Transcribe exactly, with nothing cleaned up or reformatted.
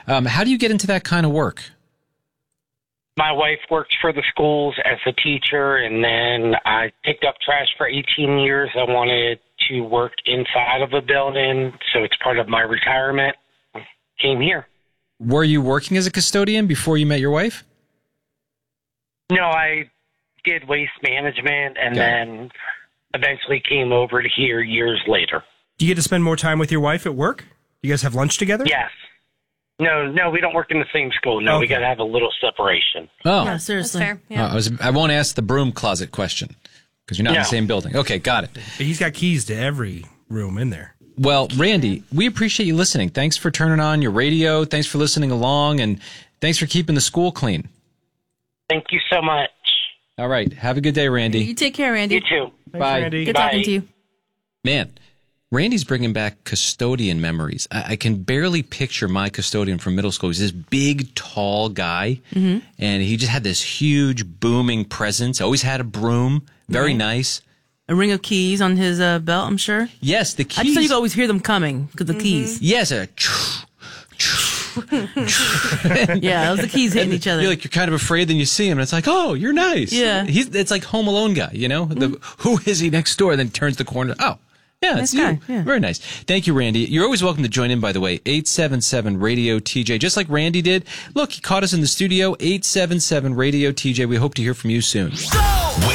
Um, how do you get into that kind of work? My wife worked for the schools as a teacher, and then I picked up trash for eighteen years. I wanted to work inside of a building, so it's part of my retirement. Came here. Were you working as a custodian before you met your wife? No, I did waste management, and Got then eventually came over to here years later. Do you get to spend more time with your wife at work? You guys have lunch together? Yes. No, no, we don't work in the same school. No, Okay. we got to have a little separation. Oh, Yeah, seriously. That's fair. Yeah. Uh, I, was, I won't ask the broom closet question because you're not in No. the same building. Okay, got it. But he's got keys to every room in there. Well, Randy, we appreciate you listening. Thanks for turning on your radio. Thanks for listening along, and thanks for keeping the school clean. Thank you so much. All right, have a good day, Randy. You take care, Randy. You too. Thanks, Bye. Randy. Good Bye. talking to you. Man, Randy's bringing back custodian memories. I, I can barely picture my custodian from middle school. He's this big, tall guy, and he just had this huge, booming presence. Always had a broom. Very Right. nice. A ring of keys on his uh, belt, I'm sure. Yes, the I just thought keys. you could always hear them coming because the keys. Yes, a Yeah, those the keys hitting each other. You're like, you're kind of afraid, then you see him, and it's like, oh, you're nice. Yeah. He's, it's like Home Alone guy, you know? The, who is he next door? Then turns the corner. Oh, yeah, Nice it's you. guy, yeah. Very nice. Thank you, Randy. You're always welcome to join in, by the way. eight seven seven radio T J. Just like Randy did. Look, he caught us in the studio. eight seven seven radio T J. We hope to hear from you soon. Wake